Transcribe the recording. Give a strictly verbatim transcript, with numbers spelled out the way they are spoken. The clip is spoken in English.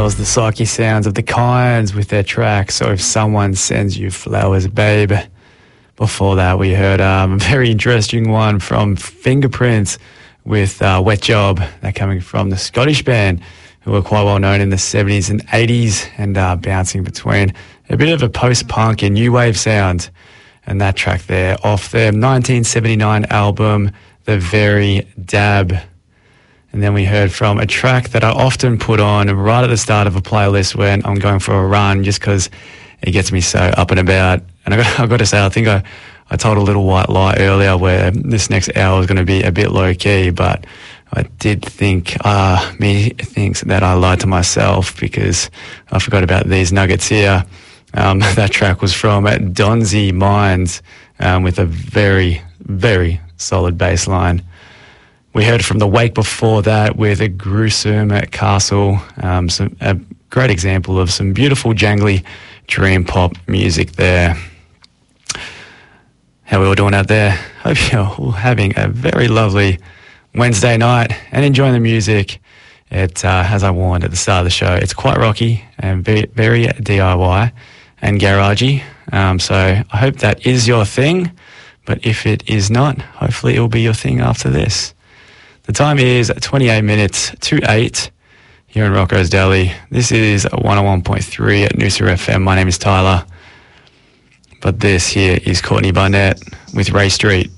was the Psyche Sounds of the Kinds with their track So If Someone Sends You Flowers, Babe. Before that, we heard um, a very interesting one from Fingerprints with uh, Wet Job. They're coming from the Scottish band who were quite well known in the seventies and eighties and uh, bouncing between a bit of a post-punk and new wave sound. And that track there off their nineteen seventy-nine album, The Very Dab. And then we heard from a track that I often put on right at the start of a playlist when I'm going for a run just because it gets me so up and about. And I got, I got to say, I think I, I told a little white lie earlier where this next hour is going to be a bit low-key, but I did think, uh, me thinks that I lied to myself because I forgot about these nuggets here. Um, that track was from Donzy Minds um, with a very, very solid bass line. We heard from The Wake before that with a gruesome castle, um, some, a great example of some beautiful jangly dream pop music there. How are we all doing out there? Hope you're all having a very lovely Wednesday night and enjoying the music. It, uh, as I warned at the start of the show, it's quite rocky and very, very D I Y and garagey. Um, so I hope that is your thing, but if it is not, hopefully it will be your thing after this. The time is twenty-eight minutes to eight here in Rocco's Deli. This is one oh one point three at Noosa F M. My name is Tyler. But this here is Courtney Barnett with Ray Street.